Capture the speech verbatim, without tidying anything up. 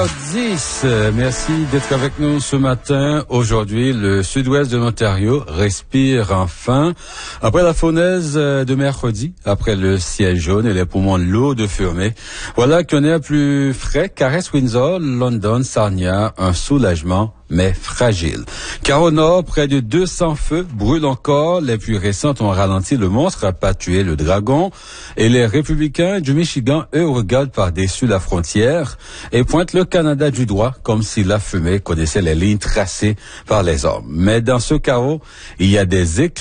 dix. Merci d'être avec nous ce matin. Aujourd'hui, le sud-ouest de l'Ontario respire enfin. Après la fournaise de mercredi, après le ciel jaune et les poumons lourds de fumée, voilà qu'un air plus frais caresse Windsor, London, Sarnia, un soulagement mais fragile. Car au nord, près de deux cents feux brûlent encore. Les plus récents ont ralenti le monstre, à pas tuer le dragon. Et les républicains du Michigan, eux, regardent par-dessus la frontière et pointent le Canada du doigt, comme si la fumée connaissait les lignes tracées par les hommes. Mais dans ce chaos, il y a des éclats